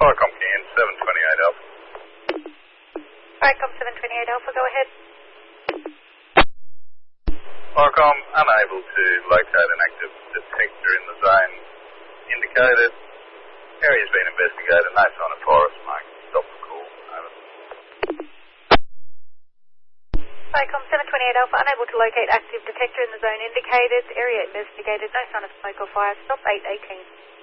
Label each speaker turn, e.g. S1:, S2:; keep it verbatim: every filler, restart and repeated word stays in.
S1: Orcom Can, seven twenty-eight Alpha.
S2: Orcom seven twenty-eight Alpha, go ahead.
S1: Orcom, unable to locate an active detector in the zone indicated. Area's been investigated, no sign of fire smoke. Stop the call. Over.
S2: Orcom seven twenty-eight Alpha, unable to locate active detector in the zone indicated. Area investigated, no sign of smoke or fire. Stop eight eighteen.